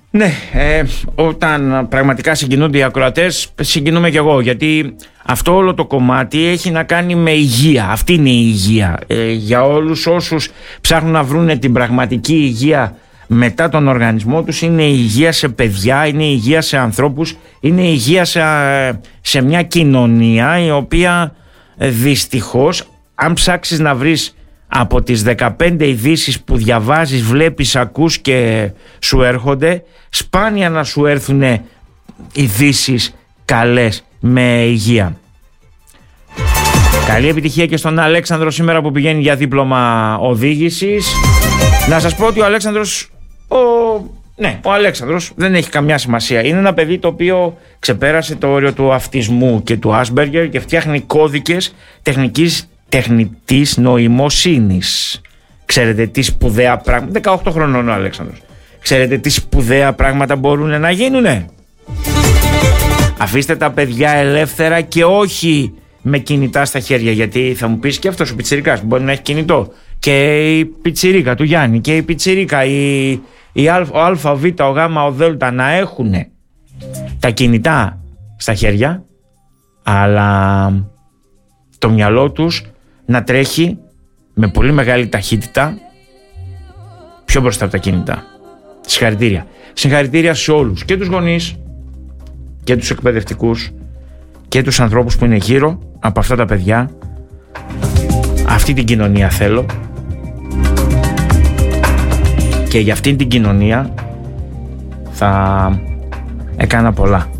Ναι, όταν πραγματικά συγκινούνται οι ακροατές, συγκινούμε κι εγώ, γιατί αυτό όλο το κομμάτι έχει να κάνει με υγεία. Αυτή είναι η υγεία. Για όλους όσους ψάχνουν να βρουν την πραγματική υγεία μετά τον οργανισμό τους, είναι η υγεία σε παιδιά, είναι η υγεία σε ανθρώπους, είναι η υγεία σε μια κοινωνία η οποία δυστυχώς, αν ψάξεις να βρεις από τις 15 ειδήσεις που διαβάζεις, βλέπεις, ακούς και σου έρχονται, σπάνια να σου έρθουν ειδήσεις καλές με υγεία. Καλή επιτυχία και στον Αλέξανδρο σήμερα που πηγαίνει για δίπλωμα οδήγησης. Να σας πω ότι ο Αλέξανδρος, ο Αλέξανδρος δεν έχει καμιά σημασία. Είναι ένα παιδί το οποίο ξεπέρασε το όριο του αυτισμού και του Asperger και φτιάχνει κώδικες τεχνητής νοημοσύνης. Ξέρετε τι σπουδαία πράγματα, 18 χρονών ο Αλέξανδρος, ξέρετε τι σπουδαία πράγματα μπορούν να γίνουνε? Αφήστε τα παιδιά ελεύθερα και όχι με κινητά στα χέρια, γιατί θα μου πεις και αυτός ο πιτσιρικάς μπορεί να έχει κινητό, και η πιτσιρίκα του Γιάννη και η πιτσιρίκα, ο Α, ο Β, ο Γ, ο Δ να έχουν τα κινητά στα χέρια, αλλά το μυαλό τους να τρέχει με πολύ μεγάλη ταχύτητα πιο μπροστά από τα κινητά. Συγχαρητήρια. Συγχαρητήρια σε όλους, και τους γονείς και τους εκπαιδευτικούς και τους ανθρώπους που είναι γύρω από αυτά τα παιδιά. Αυτή την κοινωνία θέλω, και για αυτήν την κοινωνία θα έκανα πολλά.